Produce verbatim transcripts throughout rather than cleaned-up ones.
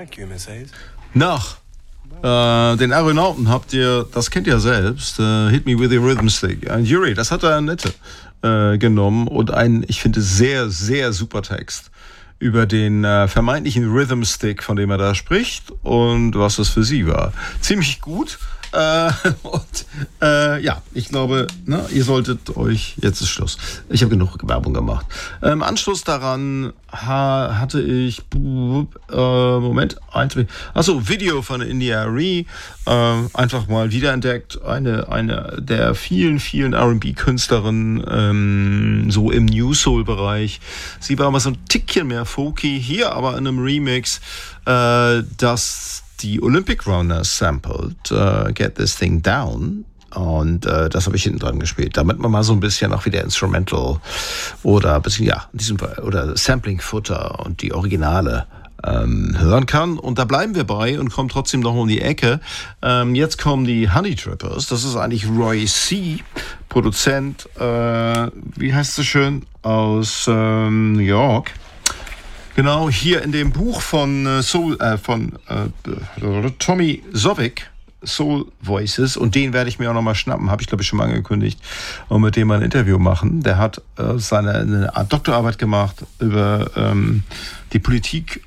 Thank you, Miss Hayes. Nach äh, den Aeronauten habt ihr, das kennt ihr selbst, äh, Hit Me With Your Rhythm Stick. Ein Jury, das hat er nette äh, genommen und einen, ich finde, sehr, sehr super Text über den äh, vermeintlichen Rhythm Stick, von dem er da spricht und was das für sie war. Ziemlich gut. Äh, und äh, ja, ich glaube, ne, ihr solltet euch, jetzt ist Schluss. Ich habe genug Werbung gemacht. Im ähm, Anschluss daran ha, hatte ich, äh, Moment, eins, achso, Video von India Arie, äh, einfach mal wiederentdeckt. Eine, eine der vielen, vielen R and B-Künstlerinnen, ähm, so im New Soul-Bereich. Sie war mal so ein Tickchen mehr folky, hier aber in einem Remix, äh, das die Olympic Runners sampled, uh, Get This Thing Down. Und äh, das habe ich hinten dran gespielt, damit man mal so ein bisschen auch wieder Instrumental oder ein bisschen, ja, in diesem Fall, oder Sampling-Futter und die Originale ähm, hören kann. Und da bleiben wir bei und kommen trotzdem noch um die Ecke. Ähm, jetzt kommen die Honey Drippers. Das ist eigentlich Roy C., Produzent, äh, wie heißt es schön, aus ähm, New York. Genau, hier in dem Buch von äh, Soul, äh, von äh, Tommy Zovig, Soul Voices, und den werde ich mir auch nochmal schnappen, habe ich glaube ich schon mal angekündigt, und mit dem mal ein Interview machen. Der hat äh, seine eine Art Doktorarbeit gemacht über ähm, die Politik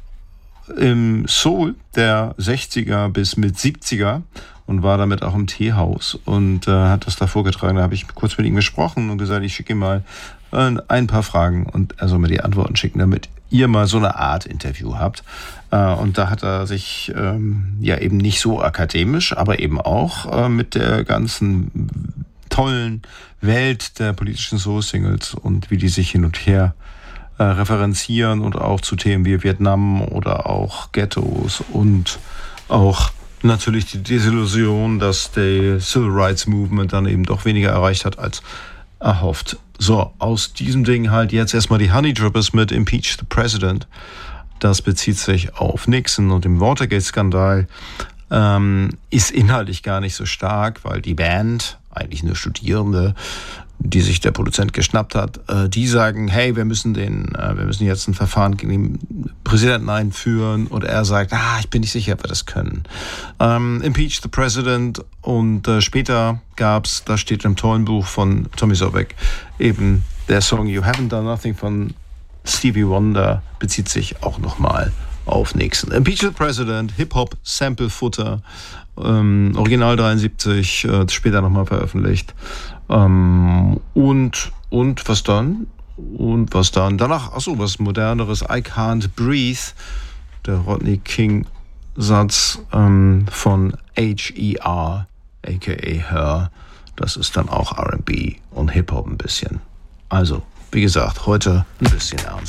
im Soul der sechziger bis mit siebziger und war damit auch im Teehaus und äh, hat das da vorgetragen. Da habe ich kurz mit ihm gesprochen und gesagt, ich schicke ihm mal äh, ein paar Fragen und er soll mir die Antworten schicken, damit ihr mal so eine Art Interview habt. Äh, und da hat er sich ähm, ja eben nicht so akademisch, aber eben auch äh, mit der ganzen tollen Welt der politischen Soul-Singles und wie die sich hin und her äh, referenzieren und auch zu Themen wie Vietnam oder auch Ghettos und auch natürlich die Desillusion, dass der Civil Rights Movement dann eben doch weniger erreicht hat als erhofft. So, aus diesem Ding halt jetzt erstmal die Honey Drippers mit Impeach the President. Das bezieht sich auf Nixon und den Watergate-Skandal. Ähm, ist inhaltlich gar nicht so stark, weil die Band, eigentlich nur Studierende, die sich der Produzent geschnappt hat, äh, die sagen, hey, wir müssen den, äh, wir müssen jetzt ein Verfahren gegen den Präsidenten einführen, und er sagt, ah, ich bin nicht sicher, ob wir das können. Ähm, Impeach the President, und äh, später gab's, da steht im tollen Buch von Tommy Zovig, eben der Song You Haven't Done Nothing von Stevie Wonder, bezieht sich auch nochmal auf Nixon. Impeach the President, Hip-Hop, Sample-Futter, ähm, Original dreiundsiebzig, äh, später nochmal veröffentlicht. Ähm, und, und was dann? Und was dann? Danach, achso, was Moderneres, I Can't Breathe, der Rodney King-Satz ähm, von H E R, aka Her. Das ist dann auch R and B und Hip-Hop ein bisschen. Also, wie gesagt, heute ein bisschen ernst.